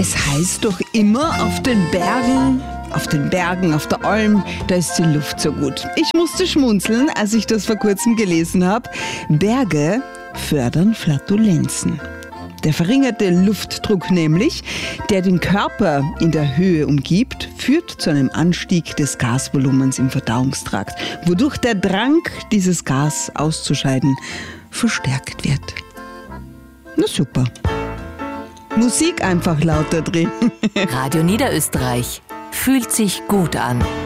Es heißt doch immer, auf den Bergen, auf der Alm, da ist die Luft so gut. Ich musste schmunzeln, als ich das vor kurzem gelesen habe. Berge fördern Flatulenzen. Der verringerte Luftdruck nämlich, der den Körper in der Höhe umgibt, führt zu einem Anstieg des Gasvolumens im Verdauungstrakt, wodurch der Drang, dieses Gas auszuscheiden, verstärkt wird. Na super. Musik einfach lauter drehen. Radio Niederösterreich. Fühlt sich gut an.